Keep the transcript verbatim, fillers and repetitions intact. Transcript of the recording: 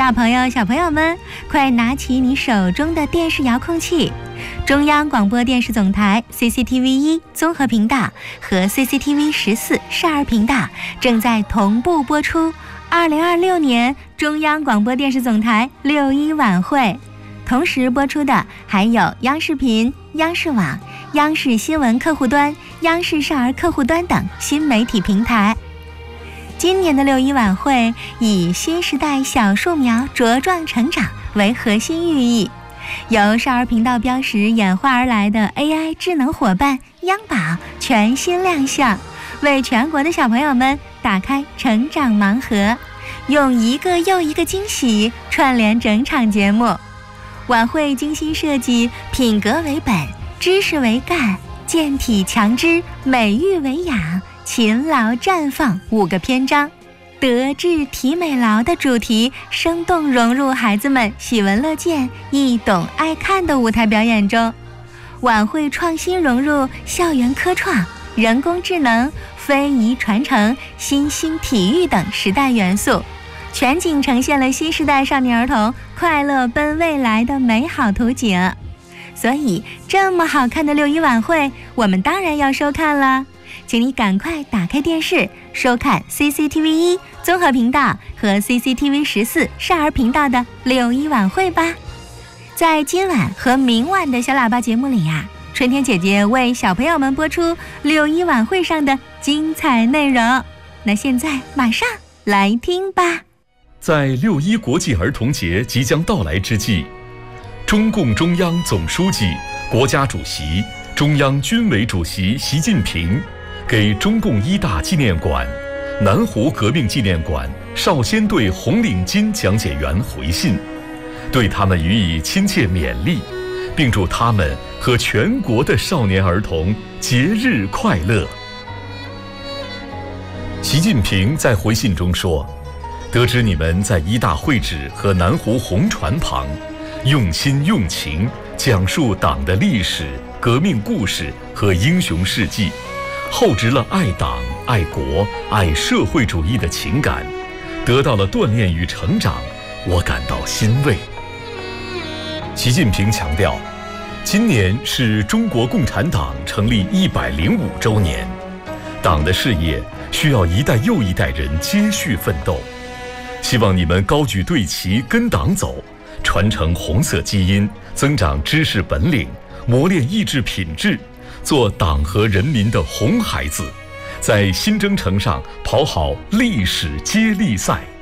大朋友小朋友们，快拿起你手中的电视遥控器，中央广播电视总台 C C T V 一 综合频道和 C C T V 十四 少儿频道正在同步播出二零二六年中央广播电视总台六一晚会，同时播出的还有央视频、央视网、央视新闻客户端、央视少儿客户端等新媒体平台。今年的六一晚会以新时代小树苗茁壮成长为核心寓意，由少儿频道标识演化而来的 A I 智能伙伴央宝全新亮相，为全国的小朋友们打开成长盲盒，用一个又一个惊喜串联整场节目。晚会精心设计，品格为本，知识为干，健体强肢，美育为养，勤劳绽放五个篇章，德智体美劳的主题生动融入孩子们喜闻乐见、易懂爱看的舞台表演中。晚会创新融入校园科创、人工智能、非遗传承、新兴体育等时代元素，全景呈现了新时代少年儿童快乐奔未来的美好图景。所以这么好看的六一晚会，我们当然要收看了，请你赶快打开电视收看 C C T V 一 综合频道和 C C T V 十四 少儿频道的六一晚会吧。在今晚和明晚的小喇叭节目里呀、啊，春天姐姐为小朋友们播出六一晚会上的精彩内容。那现在马上来听吧。 在六一国际儿童节即将到来之际，中共中央总书记、国家主席、中央军委主席习近平给中共一大纪念馆、南湖革命纪念馆少先队红领巾讲解员回信，对他们予以亲切勉励，并祝他们和全国的少年儿童节日快乐。习近平在回信中说，得知你们在一大会址和南湖红船旁用心用情讲述党的历史、革命故事和英雄事迹，厚植了爱党、爱国、爱社会主义的情感，得到了锻炼与成长，我感到欣慰。习近平强调，今年是中国共产党成立一百零五周年，党的事业需要一代又一代人接续奋斗，希望你们高举队旗跟党走，传承红色基因，增长知识本领，磨练意志品质，做党和人民的红孩子，在新征程上跑好历史接力赛。